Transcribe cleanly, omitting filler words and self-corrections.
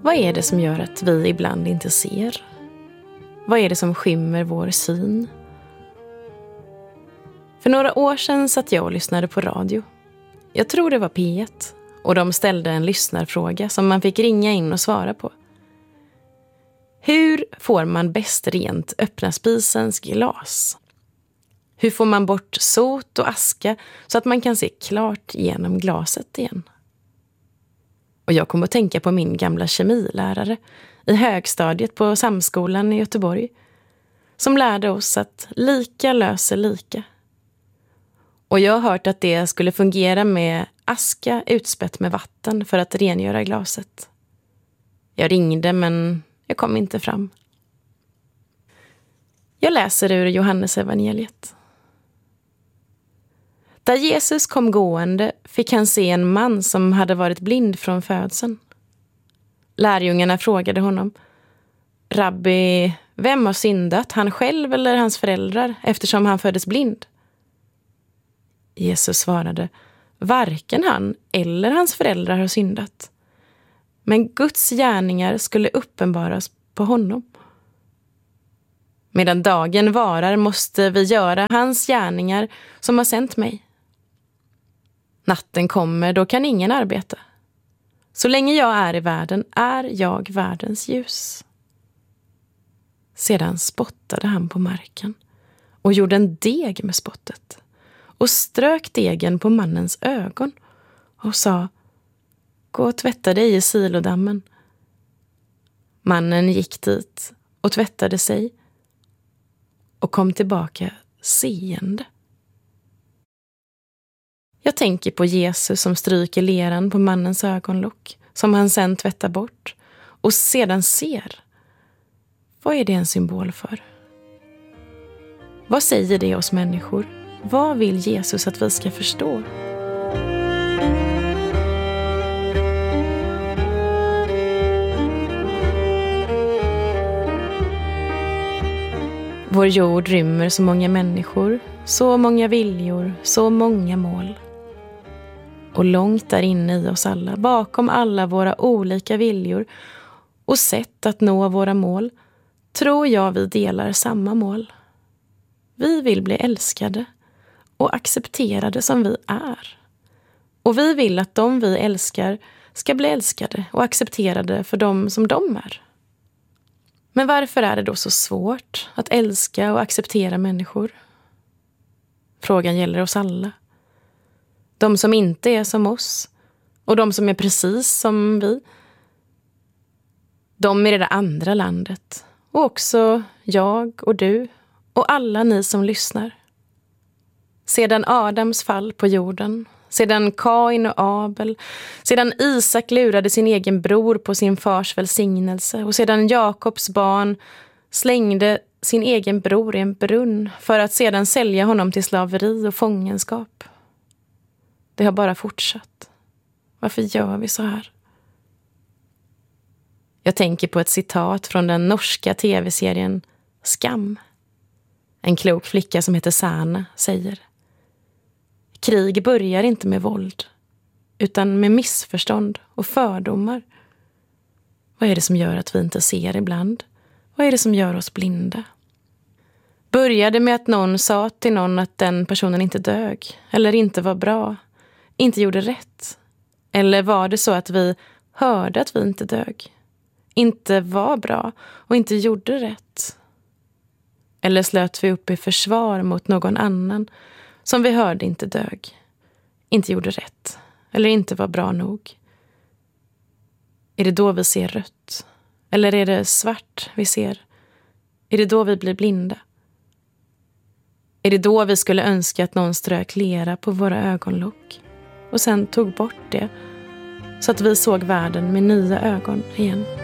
Vad är det som gör att vi ibland inte ser? Vad är det som skymmer vår syn? För några år sedan satt jag och lyssnade på radio. Jag tror det var P1 och de ställde en lyssnarfråga som man fick ringa in och svara på. Hur får man bäst rent öppna spisens glas? Hur får man bort sot och aska så att man kan se klart genom glaset igen? Och jag kom att tänka på min gamla kemilärare i högstadiet på Samskolan i Göteborg, som lärde oss att lika löser lika. Och jag har hört att det skulle fungera med aska utspätt med vatten för att rengöra glaset. Jag ringde men jag kom inte fram. Jag läser ur Johannesevangeliet. Där Jesus kom gående fick han se en man som hade varit blind från födseln. Lärjungarna frågade honom: Rabbi, vem har syndat, han själv eller hans föräldrar, eftersom han föddes blind? Jesus svarade: varken han eller hans föräldrar har syndat. Men Guds gärningar skulle uppenbaras på honom. Medan dagen varar måste vi göra hans gärningar som har sänt mig. Natten kommer, då kan ingen arbeta. Så länge jag är i världen är jag världens ljus. Sedan spottade han på marken och gjorde en deg med spottet och strök degen på mannens ögon och sa: gå och tvätta dig i Silodammen. Mannen gick dit och tvättade sig och kom tillbaka seende. Jag tänker på Jesus som stryker leran på mannens ögonlock, som han sen tvättar bort och sedan ser. Vad är det en symbol för? Vad säger det oss människor? Vad vill Jesus att vi ska förstå? Vår jord rymmer så många människor, så många viljor, så många mål. Och långt där inne i oss alla, bakom alla våra olika viljor och sätt att nå våra mål, tror jag vi delar samma mål. Vi vill bli älskade och accepterade som vi är. Och vi vill att de vi älskar ska bli älskade och accepterade för dem som de är. Men varför är det då så svårt att älska och acceptera människor? Frågan gäller oss alla. De som inte är som oss och de som är precis som vi. De i det där andra landet och också jag och du och alla ni som lyssnar. Sedan Adams fall på jorden, sedan Kain och Abel, sedan Isak lurade sin egen bror på sin fars välsignelse och sedan Jakobs barn slängde sin egen bror i en brunn för att sedan sälja honom till slaveri och fångenskap. Det har bara fortsatt. Varför gör vi så här? Jag tänker på ett citat från den norska tv-serien Skam. En klok flicka som heter Sana säger: krig börjar inte med våld, utan med missförstånd och fördomar. Vad är det som gör att vi inte ser ibland? Vad är det som gör oss blinda? Börjar det med att någon sa till någon att den personen inte dög, eller inte var bra, inte gjorde rätt? Eller var det så att vi hörde att vi inte dög, inte var bra och inte gjorde rätt? Eller slöt vi upp i försvar mot någon annan som vi hörde inte dög, inte gjorde rätt eller inte var bra nog? Är det då vi ser rött? Eller är det svart vi ser? Är det då vi blir blinda? Är det då vi skulle önska att någon strök lera på våra ögonlock och sen tog bort det så att vi såg världen med nya ögon igen?